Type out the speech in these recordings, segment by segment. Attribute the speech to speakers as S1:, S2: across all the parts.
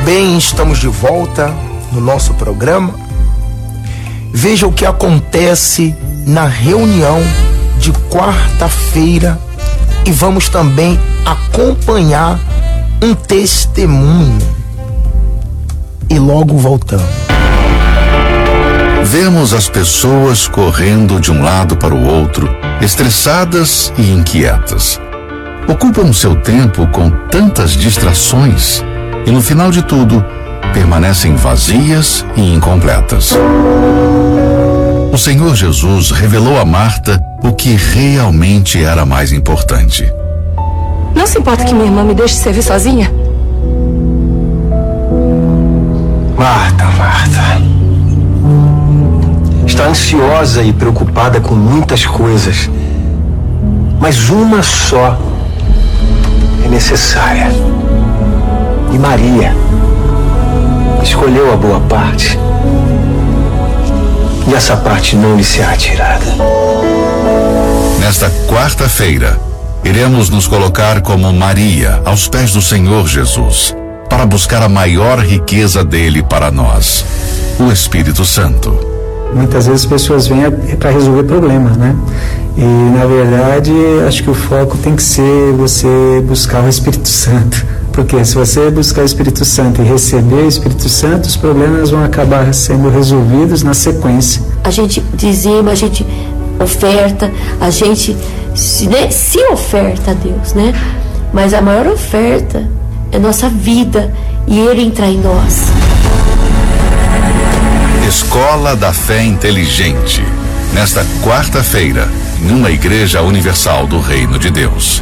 S1: bem, estamos de volta no nosso programa. Veja o que acontece na reunião de quarta-feira e vamos também acompanhar um testemunho. E logo voltamos.
S2: Vemos as pessoas correndo de um lado para o outro, estressadas e inquietas. Ocupam seu tempo com tantas distrações e, no final de tudo, permanecem vazias e incompletas. O Senhor Jesus revelou a Marta o que realmente era mais importante.
S3: Não se importa que minha irmã me deixe servir sozinha?
S4: Marta. Está ansiosa e preocupada com muitas coisas, mas uma só é necessária. E Maria escolheu a boa parte, e essa parte não lhe será tirada.
S2: Nesta quarta-feira, iremos nos colocar como Maria aos pés do Senhor Jesus, para buscar a maior riqueza dele para nós, o Espírito Santo.
S5: Muitas vezes as pessoas vêm para resolver problemas, né? E, na verdade, acho que o foco tem que ser você buscar o Espírito Santo. Porque se você buscar o Espírito Santo e receber o Espírito Santo, os problemas vão acabar sendo resolvidos na sequência.
S6: A gente dizima, a gente oferta, a gente se oferta a Deus, né? Mas a maior oferta é nossa vida e Ele entrar em nós.
S2: Escola da Fé Inteligente. Nesta quarta-feira, em uma Igreja Universal do Reino de Deus.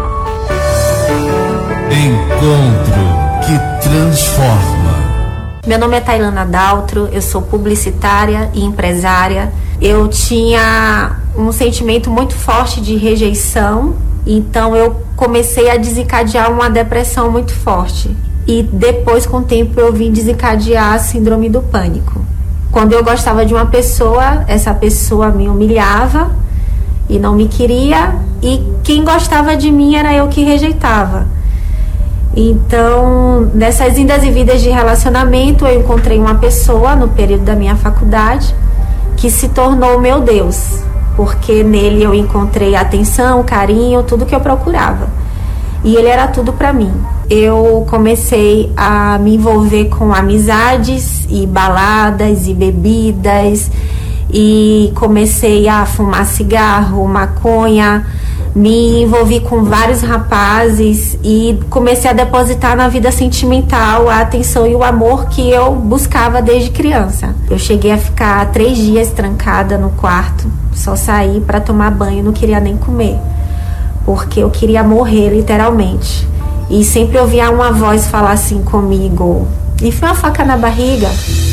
S7: Encontro que transforma.
S8: Meu nome é Tailana Daltro, eu sou publicitária e empresária. Eu tinha um sentimento muito forte de rejeição, então eu comecei a desencadear uma depressão muito forte. E depois, com o tempo, eu vim desencadear a síndrome do pânico. Quando eu gostava de uma pessoa, essa pessoa me humilhava e não me queria, e quem gostava de mim era eu que rejeitava. Então, nessas indas e vindas de relacionamento, eu encontrei uma pessoa no período da minha faculdade que se tornou meu Deus, porque nele eu encontrei atenção, carinho, tudo que eu procurava. E ele era tudo para mim. Eu comecei a me envolver com amizades e baladas e bebidas, e comecei a fumar cigarro, maconha, me envolvi com vários rapazes e comecei a depositar na vida sentimental a atenção e o amor que eu buscava desde criança. Eu cheguei a ficar 3 dias trancada no quarto, só saí para tomar banho, não queria nem comer, porque eu queria morrer literalmente. E sempre ouvia uma voz falar assim comigo: enfia uma faca na barriga,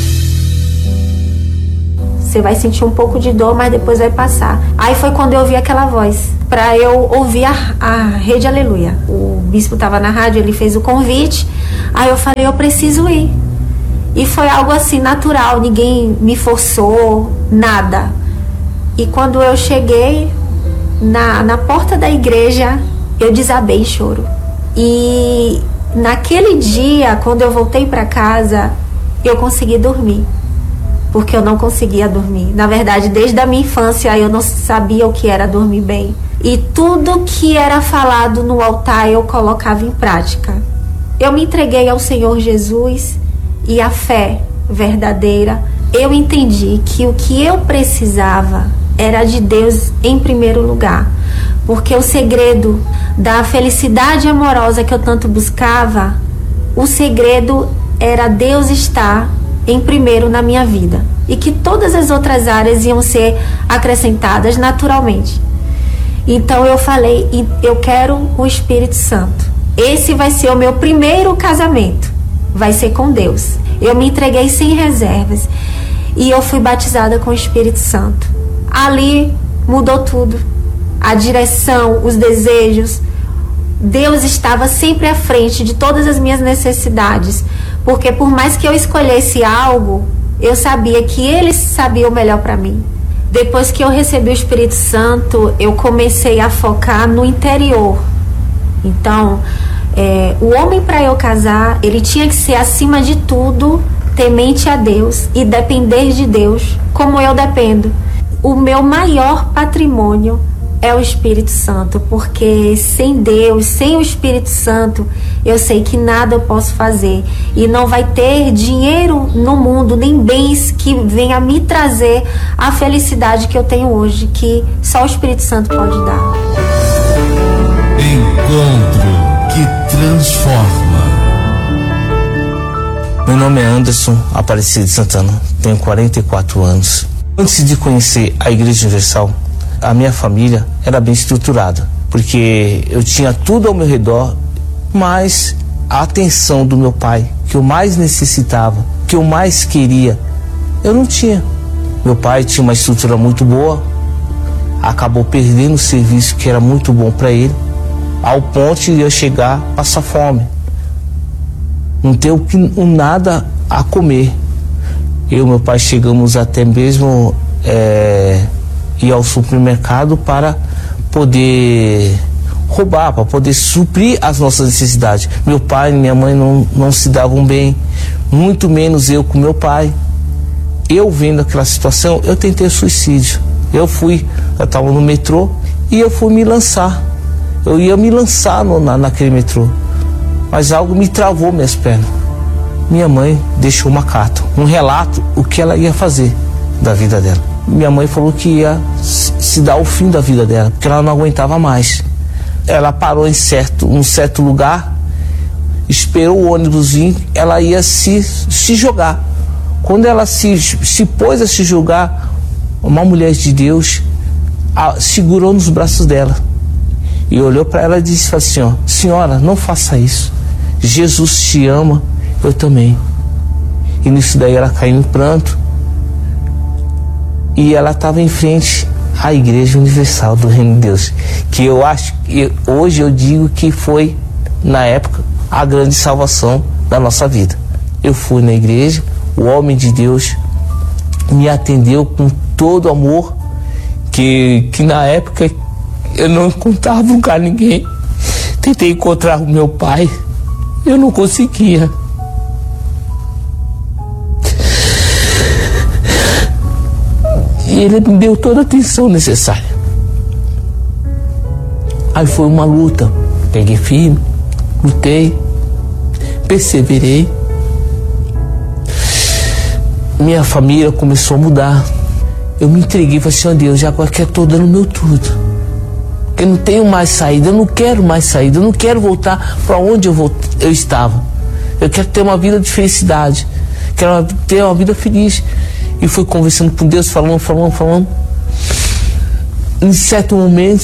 S8: você vai sentir um pouco de dor, mas depois vai passar. Aí foi quando eu ouvi aquela voz, para eu ouvir a Rede Aleluia. O bispo estava na rádio, ele fez o convite, aí eu falei, eu preciso ir. E foi algo assim natural, ninguém me forçou, nada. E quando eu cheguei na porta da igreja, eu desabei em choro. E naquele dia, quando eu voltei para casa, eu consegui dormir, porque eu não conseguia dormir. Na verdade, desde a minha infância, eu não sabia o que era dormir bem. E tudo que era falado no altar, eu colocava em prática. Eu me entreguei ao Senhor Jesus, e a fé verdadeira, eu entendi que o que eu precisava era de Deus em primeiro lugar. Porque o segredo da felicidade amorosa que eu tanto buscava, o segredo era Deus estar em primeiro na minha vida, e que todas as outras áreas iam ser acrescentadas naturalmente. Então eu falei, eu quero o Espírito Santo. Esse vai ser o meu primeiro casamento, vai ser com Deus. Eu me entreguei sem reservas e eu fui batizada com o Espírito Santo. Ali mudou tudo, a direção, os desejos. Deus estava sempre à frente de todas as minhas necessidades, porque por mais que eu escolhesse algo, eu sabia que Ele sabia o melhor para mim. Depois que eu recebi o Espírito Santo, eu comecei a focar no interior. Então, O homem, para eu casar, ele tinha que ser, acima de tudo, temente a Deus e depender de Deus, como eu dependo. O meu maior patrimônio é o Espírito Santo, porque sem Deus, sem o Espírito Santo, eu sei que nada eu posso fazer. E não vai ter dinheiro no mundo, nem bens que venha me trazer a felicidade que eu tenho hoje, que só o Espírito Santo pode dar.
S7: Encontro que transforma.
S9: Meu nome é Anderson Aparecido de Santana, tenho 44 anos. Antes de conhecer a Igreja Universal, a minha família era bem estruturada, porque eu tinha tudo ao meu redor, mas a atenção do meu pai, que eu mais necessitava, que eu mais queria, eu não tinha. Meu pai tinha uma estrutura muito boa, acabou perdendo o serviço que era muito bom para ele, ao ponto de eu chegar a passar fome, não ter nada a comer. Eu e meu pai chegamos até mesmo ir ao supermercado para poder roubar, para poder suprir as nossas necessidades. Meu pai e minha mãe não se davam bem, muito menos eu com meu pai. Eu vendo aquela situação, eu tentei suicídio. Eu estava no metrô e eu fui me lançar. Eu ia me lançar naquele metrô, mas algo me travou minhas pernas. Minha mãe deixou uma carta, um relato, o que ela ia fazer da vida dela. Minha mãe falou que ia se dar o fim da vida dela, porque ela não aguentava mais. Ela parou em um certo lugar, esperou o ônibus vir, ela ia se jogar. Quando ela se pôs a se jogar, uma mulher de Deus segurou nos braços dela e olhou para ela e disse assim, ó: senhora, não faça isso, Jesus te ama, eu também. E nisso daí ela caiu em pranto, e ela estava em frente à Igreja Universal do Reino de Deus, que eu acho que hoje eu digo que foi, na época, a grande salvação da nossa vida. Eu fui na igreja, o homem de Deus me atendeu com todo amor, que na época eu não encontrava lugar ninguém. Tentei encontrar o meu pai, eu não conseguia. E ele me deu toda a atenção necessária. Aí foi uma luta. Peguei firme, lutei, perseverei. Minha família começou a mudar. Eu me entreguei e falei assim, ó Deus, já agora que eu estou dando meu tudo. Eu não tenho mais saída, eu não quero mais saída, eu não quero voltar para onde eu estava. Eu quero ter uma vida de felicidade, quero ter uma vida feliz. E fui conversando com Deus, falando. Em certo momento,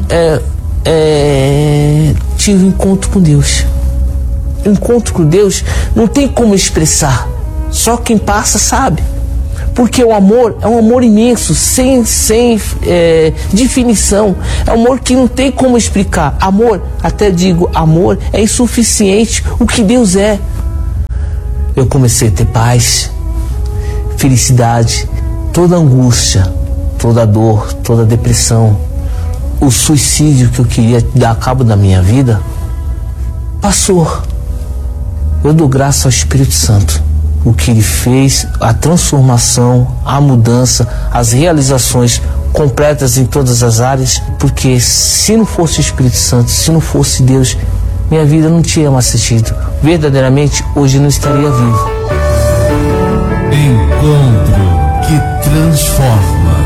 S9: tive um encontro com Deus. Encontro com Deus não tem como expressar, só quem passa sabe. Porque o amor é um amor imenso, sem definição. É um amor que não tem como explicar. Amor, até digo, amor é insuficiente. O que Deus é. Eu comecei a ter paz, felicidade, toda angústia, toda dor, toda depressão, o suicídio que eu queria dar cabo da minha vida, passou. Eu dou graça ao Espírito Santo. O que ele fez, a transformação, a mudança, as realizações completas em todas as áreas, porque se não fosse o Espírito Santo, se não fosse Deus, minha vida não tinha mais sentido. Verdadeiramente, hoje eu não estaria vivo.
S7: Encontro que transforma.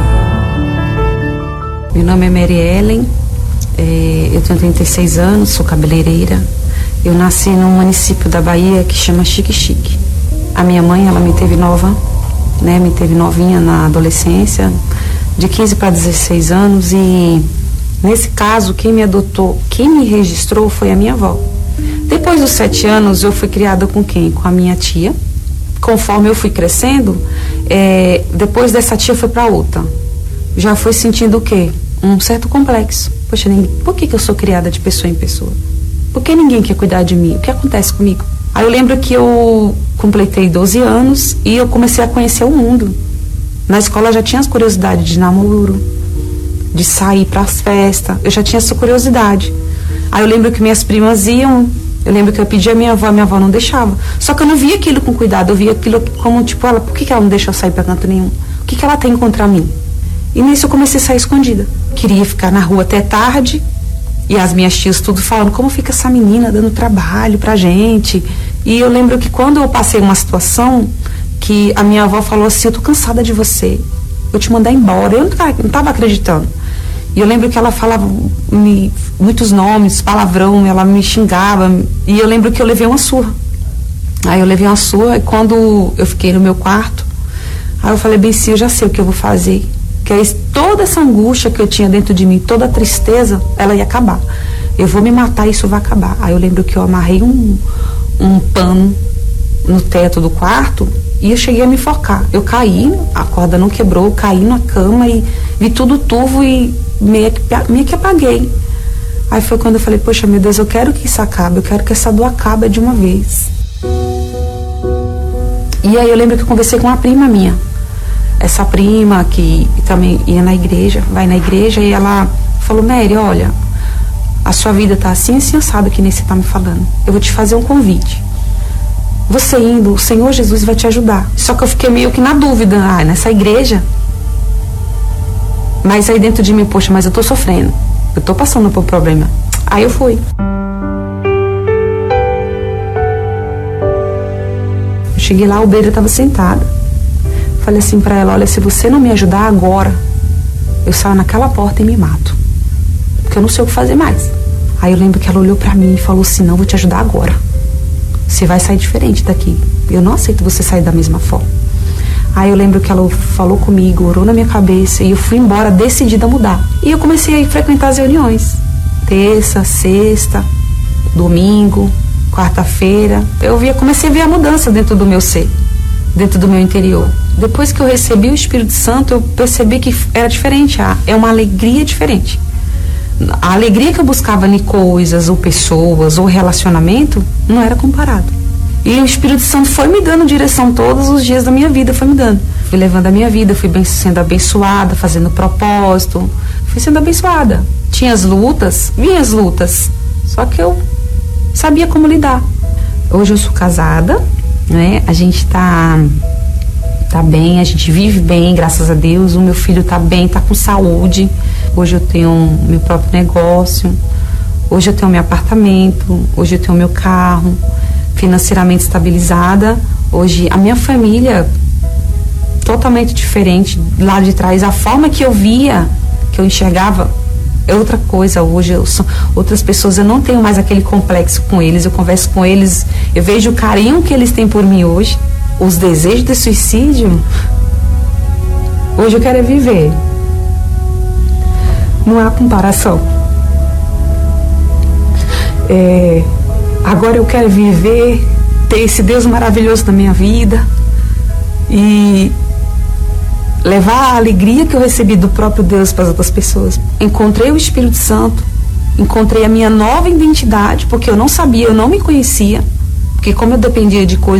S10: Meu nome é Mary Ellen, eu tenho 36 anos, sou cabeleireira. Eu nasci num município da Bahia que chama Xique-Xique. A minha mãe, ela me teve nova, né? Me teve novinha na adolescência, de 15 para 16 anos, e nesse caso, quem me adotou, quem me registrou foi a minha avó. Depois dos 7 anos, eu fui criada com quem? Com a minha tia. Conforme eu fui crescendo, depois dessa tia foi para outra. Já fui sentindo o quê? Um certo complexo. Poxa, por que eu sou criada de pessoa em pessoa? Por que ninguém quer cuidar de mim? O que acontece comigo? Aí eu lembro que eu completei 12 anos e eu comecei a conhecer o mundo. Na escola eu já tinha as curiosidades de namoro, de sair para as festas. Eu já tinha essa curiosidade. Aí eu lembro que minhas primas iam Eu lembro que eu pedi a minha avó não deixava. Só que eu não via aquilo com cuidado, eu via aquilo como, tipo, por que ela não deixa eu sair pra canto nenhum? O que ela tem contra mim? E nisso eu comecei a sair escondida. Queria ficar na rua até tarde, e as minhas tias tudo falando, como fica essa menina dando trabalho pra gente? E eu lembro que quando eu passei uma situação, que a minha avó falou assim, eu tô cansada de você, vou te mandar embora. Eu não tava acreditando. E eu lembro que ela falava muitos nomes, palavrão, ela me xingava. E eu lembro que eu levei uma surra. Aí eu levei uma surra e quando eu fiquei no meu quarto, aí eu falei bem assim, eu já sei o que eu vou fazer. Que aí toda essa angústia que eu tinha dentro de mim, toda a tristeza, ela ia acabar. Eu vou me matar e isso vai acabar. Aí eu lembro que eu amarrei um pano no teto do quarto e eu cheguei a me enforcar. Eu caí, a corda não quebrou, eu caí na cama e vi tudo turvo e meio que apaguei. Aí foi quando eu falei, poxa, meu Deus, eu quero que isso acabe, eu quero que essa dor acabe de uma vez. E aí eu lembro que eu conversei com uma prima minha, essa prima que também ia na igreja, vai na igreja, e ela falou, Mary, olha, a sua vida tá assim, assado que nem você tá me falando, eu vou te fazer um convite. Você indo, o Senhor Jesus vai te ajudar. Só que eu fiquei meio que na dúvida, nessa igreja. Mas aí dentro de mim, poxa, mas eu tô sofrendo, eu tô passando por problema. Aí eu fui. Eu cheguei lá, a obreira tava sentada. Falei assim pra ela, olha, se você não me ajudar agora, eu saio naquela porta e me mato. Porque eu não sei o que fazer mais. Aí eu lembro que ela olhou pra mim e falou assim, não, vou te ajudar agora. Você vai sair diferente daqui. Eu não aceito você sair da mesma forma. Aí eu lembro que ela falou comigo, orou na minha cabeça e eu fui embora decidida a mudar. E eu comecei a frequentar as reuniões. Terça, sexta, domingo, quarta-feira. Comecei a ver a mudança dentro do meu ser, dentro do meu interior. Depois que eu recebi o Espírito Santo, eu percebi que era diferente. É uma alegria diferente. A alegria que eu buscava em coisas, ou pessoas, ou relacionamento, não era comparado. E o Espírito Santo foi me dando direção todos os dias da minha vida, foi me dando. Fui levando a minha vida, fui sendo abençoada, fazendo propósito, fui sendo abençoada. Tinha as lutas, vinha as lutas, só que eu sabia como lidar. Hoje eu sou casada, né? A gente tá bem, a gente vive bem, graças a Deus. O meu filho tá bem, tá com saúde. Hoje eu tenho meu próprio negócio, hoje eu tenho meu apartamento, hoje eu tenho meu carro, financeiramente estabilizada. Hoje a minha família totalmente diferente lá de trás. A forma que eu via, que eu enxergava, é outra coisa. Hoje outras pessoas, eu não tenho mais aquele complexo com eles. Eu converso com eles, eu vejo o carinho que eles têm por mim hoje. Os desejos de suicídio, hoje eu quero viver. Não há comparação. Agora eu quero viver, ter esse Deus maravilhoso na minha vida e levar a alegria que eu recebi do próprio Deus para as outras pessoas. Encontrei o Espírito Santo, encontrei a minha nova identidade, porque eu não sabia, eu não me conhecia, porque como eu dependia de coisas